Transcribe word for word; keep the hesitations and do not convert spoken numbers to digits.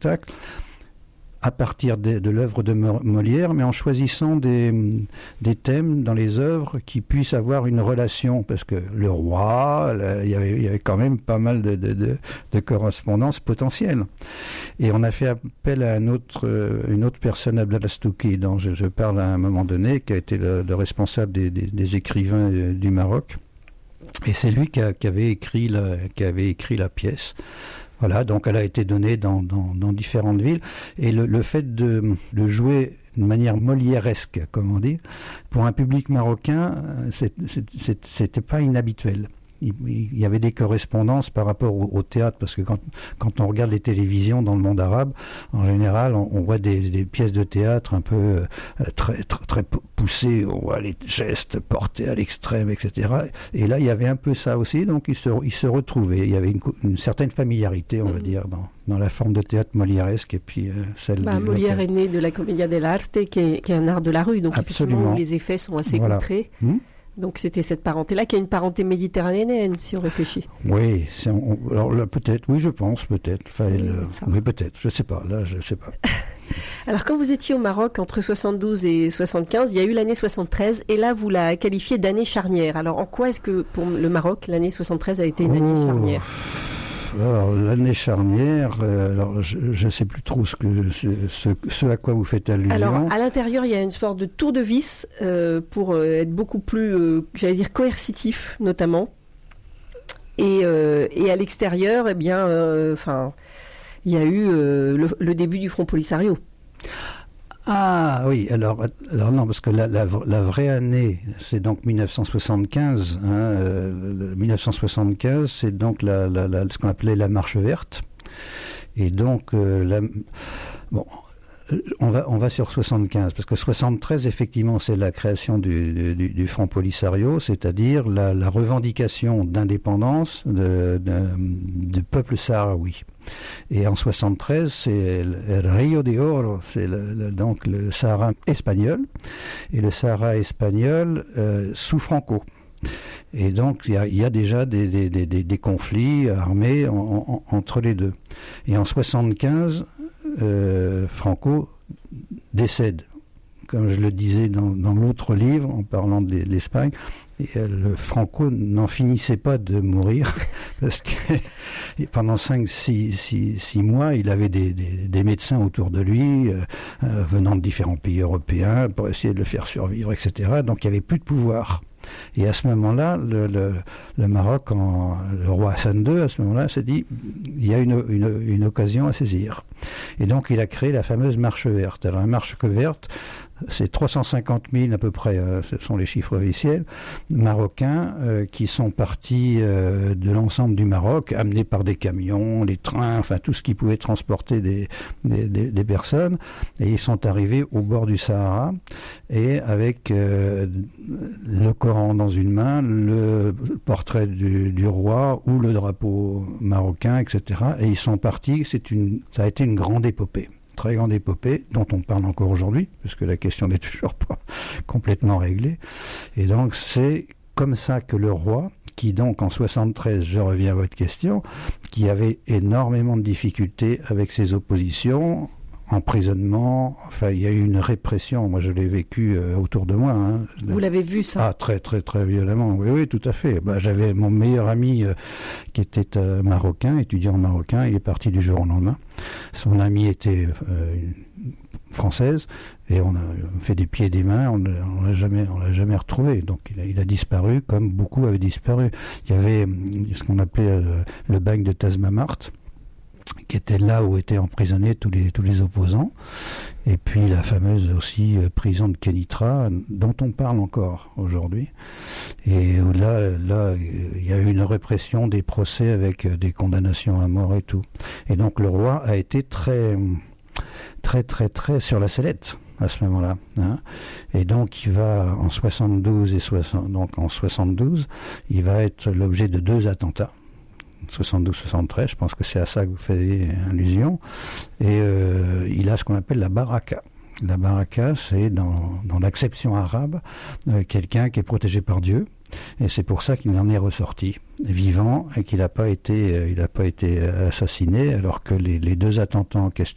spectacle à partir de, de l'œuvre de Molière, mais en choisissant des, des thèmes dans les œuvres qui puissent avoir une relation, parce que le roi, là, il y avait, il y avait quand même pas mal de, de, de, de correspondances potentielles. Et on a fait appel à un autre, une autre personne, Abdallah Stouki, dont je, je parle à un moment donné, qui a été le, le responsable des, des, des écrivains du Maroc. Et c'est lui qui, a, qui, avait écrit la, qui avait écrit la pièce. Voilà, donc elle a été donnée dans, dans, dans différentes villes. Et le, le fait de, de jouer de manière molièresque, comme on dit, pour un public marocain, c'est, c'est, c'est, c'était pas inhabituel. Il, il y avait des correspondances par rapport au, au théâtre, parce que quand, quand on regarde les télévisions dans le monde arabe, en général, on, on voit des, des pièces de théâtre un peu euh, très, très, très poussées, on voit les gestes portés à l'extrême, et cetera. Et là, il y avait un peu ça aussi, donc ils se, ils se retrouvaient. Il y avait une, une certaine familiarité, on va dire, dans, dans la forme de théâtre molièresque, et puis euh, celle bah, de... Molière local. est né de la commedia dell'arte, qui est, qui est un art de la rue, donc Absolument. effectivement, les effets sont assez Voilà. contrés. Hum Donc c'était cette parenté-là qui a une parenté méditerranéenne, si on réfléchit. Oui, c'est, on, alors là, peut-être, oui, je pense, peut-être. Enfin, Oui, le, oui, peut-être, je sais pas, là, je sais pas. Alors quand vous étiez au Maroc entre soixante-douze et soixante-quinze, il y a eu l'année soixante-treize, et là vous la qualifiez d'année charnière. Alors en quoi est-ce que pour le Maroc, l'année soixante-treize a été une année Oh. charnière ? Alors, l'année charnière, euh, alors je ne sais plus trop ce, que, ce, ce, ce à quoi vous faites allusion. Alors, à l'intérieur, il y a une sorte de tour de vis euh, pour euh, être beaucoup plus, euh, j'allais dire, coercitif, notamment. Et, euh, et à l'extérieur, eh bien, enfin, euh, il y a eu euh, le, le début du Front Polisario. Ah oui, alors, alors non, parce que la, la, la vraie année, c'est donc mille neuf cent soixante-quinze. Hein, euh, mille neuf cent soixante-quinze, c'est donc la, la, la, ce qu'on appelait la marche verte. Et donc, euh, la, bon, on va, on va sur soixante-quinze, parce que soixante-treize, effectivement, c'est la création du, du, du Front Polisario, c'est-à-dire la, la revendication d'indépendance de, de, du peuple sahraoui. Et en soixante-treize, c'est le Rio de Oro, c'est le, le, donc le Sahara espagnol, et le Sahara espagnol euh, sous Franco. Et donc, il y a, y a déjà des, des, des, des conflits armés en, en, entre les deux. Et en soixante-quinze, euh, Franco décède. Comme je le disais dans, dans l'autre livre, en parlant de l'Espagne, et, euh, le Franco n'en finissait pas de mourir, parce que pendant cinq six mois, il avait des, des, des médecins autour de lui, euh, euh, venant de différents pays européens, pour essayer de le faire survivre, et cetera. Donc il n'y avait plus de pouvoir. Et à ce moment-là, le, le, le Maroc, en, le roi Hassan deux, à ce moment-là, s'est dit, il y a une, une, une occasion à saisir. Et donc, il a créé la fameuse marche verte. Alors, la marche verte, c'est trois cent cinquante mille à peu près, euh, ce sont les chiffres officiels, marocains euh, qui sont partis euh, de l'ensemble du Maroc, amenés par des camions, les trains, enfin tout ce qui pouvait transporter des, des, des, des personnes, et ils sont arrivés au bord du Sahara, et avec euh, le Coran dans une main, le portrait du, du roi ou le drapeau marocain, et cetera. Et ils sont partis, c'est une, ça a été une grande épopée. Très grande épopée, dont on parle encore aujourd'hui, puisque la question n'est toujours pas complètement réglée. Et donc, c'est comme ça que le roi, qui donc en soixante-treize, je reviens à votre question, qui avait énormément de difficultés avec ses oppositions, emprisonnement, enfin il y a eu une répression, moi je l'ai vécu euh, autour de moi. Hein. Vous l'avez vu ça? Ah très très très violemment, oui oui tout à fait. Bah, j'avais mon meilleur ami euh, qui était euh, marocain, étudiant marocain, il est parti du jour au lendemain. Son amie était euh, française et on a fait des pieds et des mains, on on l'a jamais on l'a jamais retrouvé, donc il a, il a disparu comme beaucoup avaient disparu. Il y avait ce qu'on appelait euh, le bagne de Tazmamart, qui était là où étaient emprisonnés tous les tous les opposants, et puis la fameuse aussi euh, prison de Kénitra, dont on parle encore aujourd'hui, et où là là il y a eu une répression des procès avec des condamnations à mort et tout, et donc le roi a été très très très très sur la sellette à ce moment-là, hein. Et donc il va en soixante-douze et soixante donc en soixante-douze, il va être l'objet de deux attentats. soixante-douze soixante-treize, je pense que c'est à ça que vous faites allusion, et euh, il a ce qu'on appelle la baraka. La baraka, c'est dans, dans l'acception arabe, euh, quelqu'un qui est protégé par Dieu, et c'est pour ça qu'il en est ressorti vivant et qu'il n'a pas été, euh, il n'a pas été assassiné, alors que les, les deux attentats en question